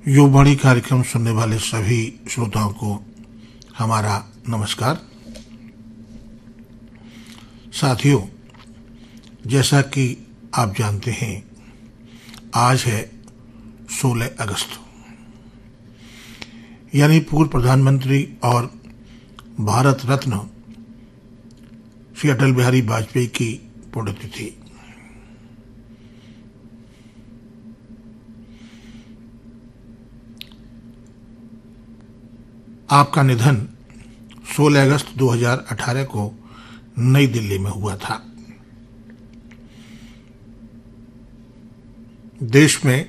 युववाणी कार्यक्रम सुनने वाले सभी श्रोताओं को हमारा नमस्कार। साथियों, जैसा कि आप जानते हैं, आज है 16 अगस्त, यानी पूर्व प्रधानमंत्री और भारत रत्न श्री अटल बिहारी वाजपेयी की पुण्यतिथि। आपका निधन 16 अगस्त 2018 को नई दिल्ली में हुआ था। देश में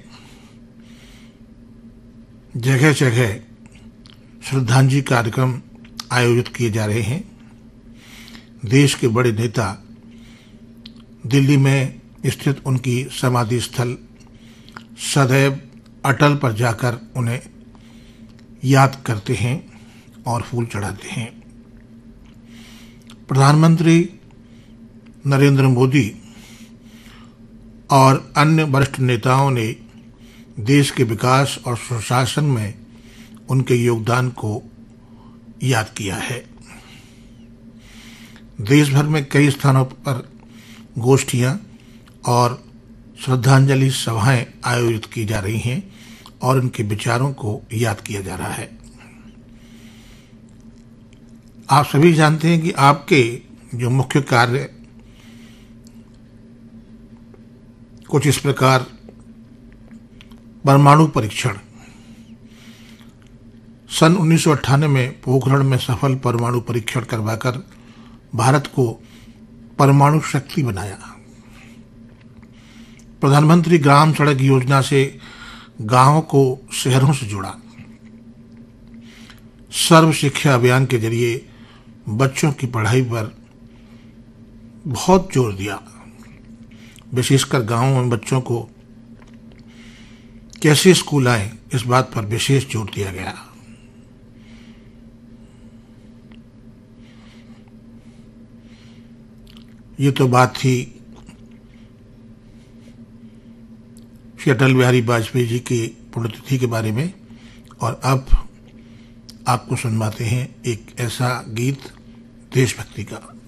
जगह जगह श्रद्धांजलि कार्यक्रम आयोजित किए जा रहे हैं। देश के बड़े नेता दिल्ली में स्थित उनकी समाधि स्थल सदैव अटल पर जाकर उन्हें याद करते हैं और फूल चढ़ाते हैं। प्रधानमंत्री नरेंद्र मोदी और अन्य वरिष्ठ नेताओं ने देश के विकास और सुशासन में उनके योगदान को याद किया है। देश भर में कई स्थानों पर गोष्ठियां और श्रद्धांजलि सभाएं आयोजित की जा रही हैं और उनके विचारों को याद किया जा रहा है। आप सभी जानते हैं कि आपके जो मुख्य कार्य कुछ इस प्रकार परमाणु परीक्षण, सन 1998 में पोखरण में सफल परमाणु परीक्षण करवाकर भारत को परमाणु शक्ति बनाया। प्रधानमंत्री ग्राम सड़क योजना से गांवों को शहरों से जोड़ा। सर्व शिक्षा अभियान के जरिए बच्चों की पढ़ाई पर बहुत जोर दिया। विशेषकर गांवों में बच्चों को कैसे स्कूल आए, इस बात पर विशेष जोर दिया गया। ये तो बात थी श्री अटल बिहारी वाजपेयी जी की पुण्यतिथि के बारे में। और अब आपको सुनवाते हैं एक ऐसा गीत देशभक्ति का।